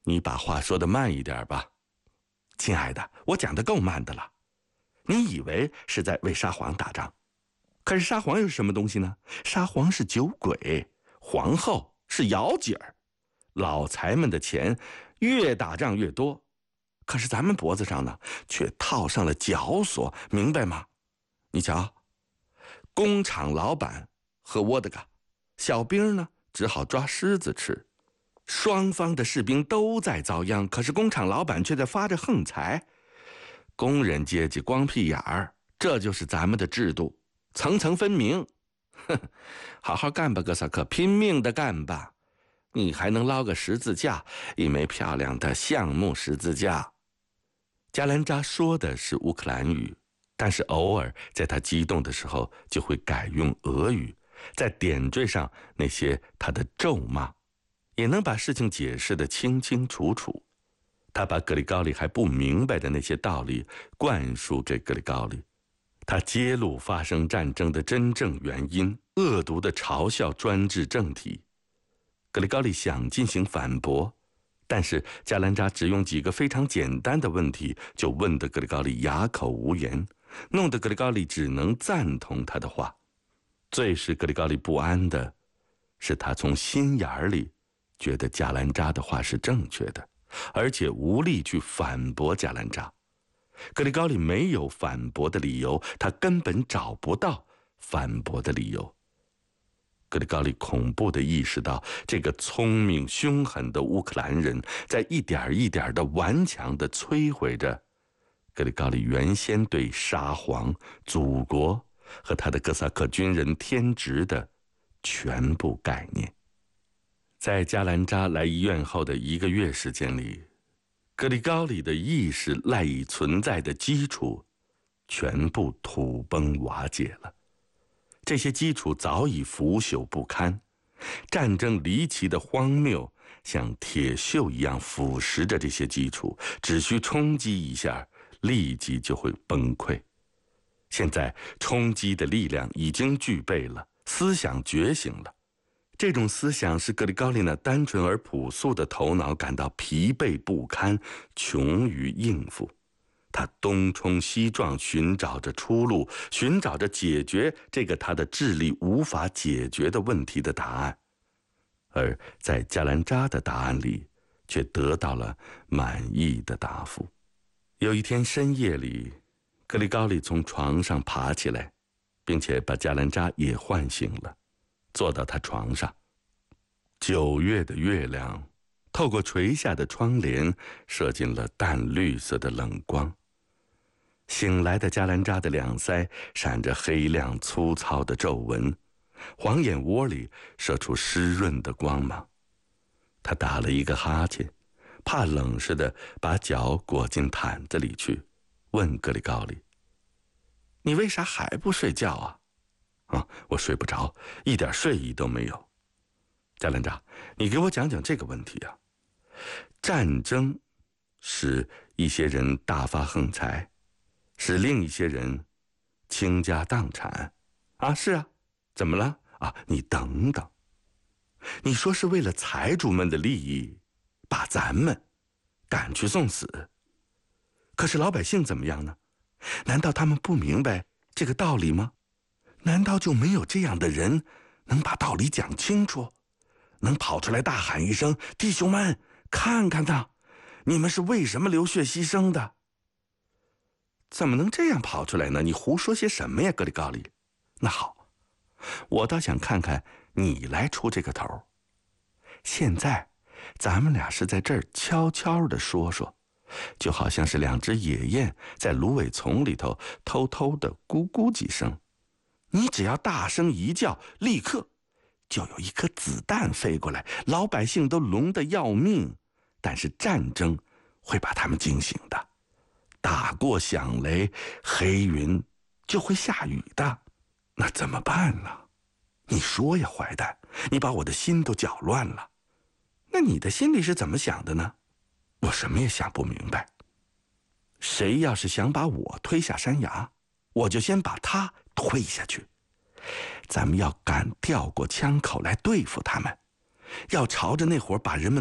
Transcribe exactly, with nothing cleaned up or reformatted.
你把话说得慢一点吧。亲爱的，我讲得够慢的了。你以为是在为沙皇打仗，可是沙皇又是什么东西呢？沙皇是酒鬼，皇后是摇姐儿，老财们的钱越打仗越多，可是咱们脖子上呢却套上了绞索，明白吗？你瞧，工厂老板喝沃德嘎，小兵呢只好抓狮子吃。双方的士兵都在遭殃，可是工厂老板却在发着横财。工人阶级光屁眼儿，这就是咱们的制度，层层分明。哼，好好干吧，哥萨克，拼命的干吧，你还能捞个十字架，一枚漂亮的橡木十字架。加兰扎说的是乌克兰语，但是偶尔在他激动的时候就会改用俄语，在点缀上那些他的咒骂，也能把事情解释得清清楚楚。他把格里高利还不明白的那些道理灌输给格里高利，他揭露发生战争的真正原因，恶毒地嘲笑专制政体。格里高利想进行反驳，但是加兰扎只用几个非常简单的问题就问得格里高利哑口无言，弄得格里高利只能赞同他的话。最使格里高利不安的是，他从心眼里觉得加兰扎的话是正确的，而且无力去反驳加兰扎。格里高利没有反驳的理由，他根本找不到反驳的理由。格里高利恐怖地意识到，这个聪明凶狠的乌克兰人在一点一点地顽强地摧毁着格里高利原先对沙皇、祖国和他的哥萨克军人天职的全部概念。在加兰扎来医院后的一个月时间里，格里高利的意识赖以存在的基础全部土崩瓦解了。这些基础早已腐朽不堪，战争离奇的荒谬像铁锈一样腐蚀着这些基础，只需冲击一下，立即就会崩溃。现在冲击的力量已经具备了，思想觉醒了。这种思想使格里高利那单纯而朴素的头脑感到疲惫不堪，穷于应付。他东冲西撞，寻找着出路，寻找着解决这个他的智力无法解决的问题的答案。而在加兰扎的答案里，却得到了满意的答复。有一天深夜里，格里高利从床上爬起来，并且把加兰扎也唤醒了，坐到他床上。九月的月亮透过垂下的窗帘，射进了淡绿色的冷光。醒来的加兰扎的两腮闪着黑亮粗糙的皱纹，黄眼窝里射出湿润的光芒。他打了一个哈欠，怕冷似的把脚裹进毯子里去，问格里高利：“你为啥还不睡觉啊？”“啊，我睡不着，一点睡意都没有。”“加兰扎，你给我讲讲这个问题啊。战争使一些人大发横财，使另一些人倾家荡产。啊，是啊，怎么了？啊，你等等，你说是为了财主们的利益，把咱们赶去送死。可是老百姓怎么样呢？难道他们不明白这个道理吗？难道就没有这样的人能把道理讲清楚，能跑出来大喊一声：弟兄们，看看呐，你们是为什么流血牺牲的？怎么能这样跑出来呢？你胡说些什么呀，格里高利？那好，我倒想看看你来出这个头。现在咱们俩是在这儿悄悄地说说，就好像是两只野雁在芦苇丛里头偷偷地咕咕几声。你只要大声一叫，立刻就有一颗子弹飞过来，老百姓都聋得要命，但是战争会把他们惊醒的。打过响雷，黑云就会下雨的。那怎么办呢？你说呀，坏蛋，你把我的心都搅乱了。那你的心里是怎么想的呢？我什么也想不明白。谁要是想把我推下山崖，我就先把他推下去。咱们要敢调过枪口来对付他们，要朝着那伙把人们